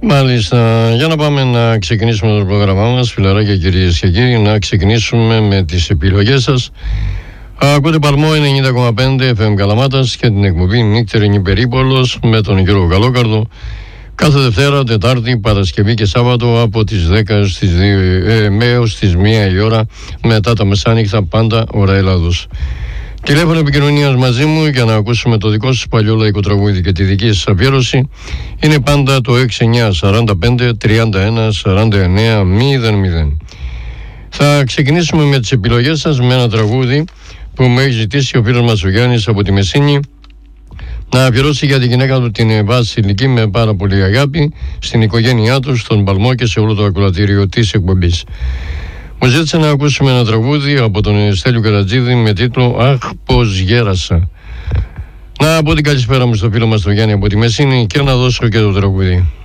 Μάλιστα, για να πάμε να ξεκινήσουμε το πρόγραμμά μας, φιλαράκια, κυρίες και κύριοι, να ξεκινήσουμε με τις επιλογές σας. Ακούτε Παλμό 90,5 FM Καλαμάτας και την εκπομπή Νύχτερινη Περίπολος με τον Γιώργο Καλόκαρδο κάθε Δευτέρα, Τετάρτη, Παρασκευή και Σάββατο από τις 10 στις 2, έως τις 1 η ώρα μετά τα μεσάνυχτα, πάντα ώρα Ελλάδος. Τηλέφωνο επικοινωνίας μαζί μου για να ακούσουμε το δικό σας παλιό λαϊκό τραγούδι και τη δική σας αφιέρωση είναι πάντα το 6945 31 49 00. Θα ξεκινήσουμε με τις επιλογές σας με ένα τραγούδι που μου έχει ζητήσει ο φίλος μας ο Γιάννης από τη Μεσίνη να αφιερώσει για τη γυναίκα του την Βασιλική με πάρα πολύ αγάπη στην οικογένειά του, στον Παλμό και σε όλο το ακροατήριο της εκπομπής. Μου ζήτησε να ακούσουμε ένα τραγούδι από τον Στέλιο Καρατζίδη με τίτλο «Αχ, πως γέρασα». Να πω την καλησπέρα μου στο φίλο μας τον Γιάννη από τη Μεσίνη και να δώσω και το τραγούδι.